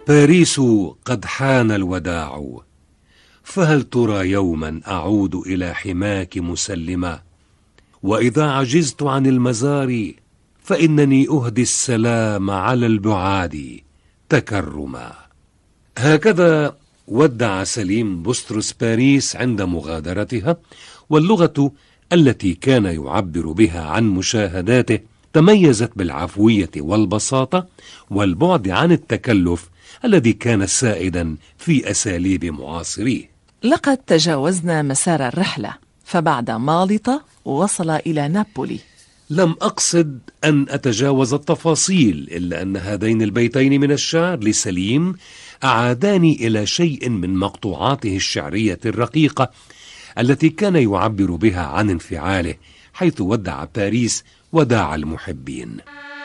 باريس قد حان الوداع، فهل ترى يوما أعود إلى حماك مسلما؟ وإذا عجزت عن المزار فإنني أهدي السلام على البعاد تكرما. هكذا ودع سليم بطرس باريس عند مغادرتها، واللغة التي كان يعبر بها عن مشاهداته تميزت بالعفوية والبساطة والبعد عن التكلف الذي كان سائدا في أساليب معاصريه. لقد تجاوزنا مسار الرحلة، فبعد مالطة وصل إلى نابولي. لم أقصد أن أتجاوز التفاصيل، إلا أن هذين البيتين من الشعر لسليم أعاداني إلى شيء من مقطوعاته الشعرية الرقيقة التي كان يعبر بها عن انفعاله حيث ودع باريس وداع المحبين.